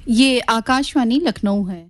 ये आकाशवाणी लखनऊ है।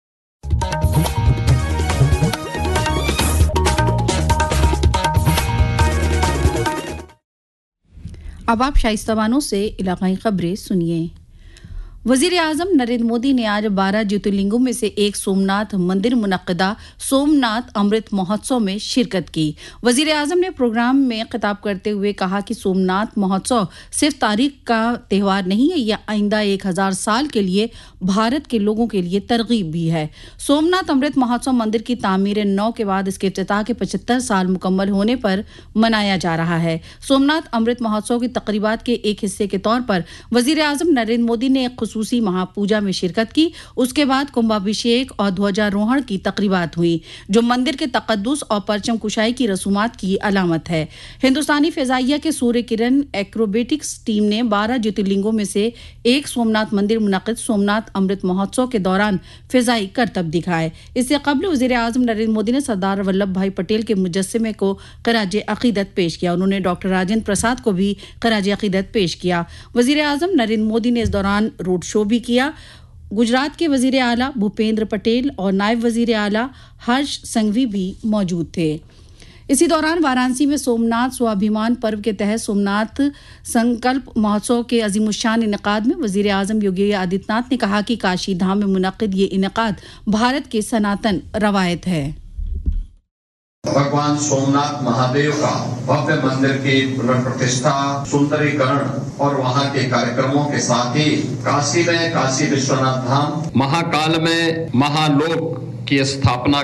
अब आप शाइस्ता बानो से इलाकाई खबरें सुनिए। वज़ीर-ए-आज़म नरेंद्र मोदी ने आज 12 ज्योतिर्लिंगों में से एक सोमनाथ मंदिर मुनक्किदा सोमनाथ अमृत महोत्सव में शिरकत की। वज़ीर-ए-आज़म ने प्रोग्राम में खिताब करते हुए कहा कि सोमनाथ महोत्सव सिर्फ तारीख का त्यौहार नहीं है, यह आइंदा 1000 साल के लिए भारत के लोगों के लिए तरगीब भी है। सोमनाथ अमृत महोत्सव मंदिर की तामीर नौ के बाद इसके इफ्तिताह के 75 साल मुकम्मल होने पर मनाया जा रहा है। सोमनाथ अमृत महोत्सव की तकरीबात के एक हिस्से के तौर पर वज़ीर-ए-आज़म नरेंद्र मोदी ने खुसूसी महापूजा में शिरकत की। उसके बाद कुंभाभिषेक और ध्वजारोहण की तकरीबात हुई, जो मंदिर के तकद्दुस और परचम कुशाई की रसूमात की अलामत है। हिंदुस्तानी फ़िज़ाइया के सूर्य किरण एक्रोबेटिक्स टीम ने 12 ज्योतिर्लिंगों में से एक सोमनाथ मंदिर मुनक्किद सोमनाथ अमृत महोत्सव के दौरान फ़िज़ाई करतब दिखाए। इससे कबल वज़ीर-ए-आज़म नरेंद्र मोदी ने सरदार वल्लभ भाई पटेल के मुजस्समे को ख़राज अक़ीदत पेश किया। उन्होंने डॉक्टर राजेंद्र प्रसाद को भी ख़राज अक़ीदत पेश किया। वज़ीर-ए-आज़म नरेंद्र मोदी ने इस दौरान रोड शो भी किया। गुजरात के वज़ीर आला भूपेंद्र पटेल और नायब वज़ीर आला हर्ष संघवी भी मौजूद थे। इसी दौरान वाराणसी में सोमनाथ स्वाभिमान पर्व के तहत सोमनाथ संकल्प महोत्सव के अजीमुशान इनेकाद में वज़ीर-ए-आज़म योगी आदित्यनाथ ने कहा कि काशी धाम में मुनक्किद ये इनेकाद भारत के सनातन रवायत है। भगवान सोमनाथ महादेव का भव्य मंदिर की पुनर्प्रतिष्ठा, सुंदरीकरण और वहां के कार्यक्रमों के साथ ही काशी में काशी विश्वनाथ धाम, महाकाल में महालोक की स्थापना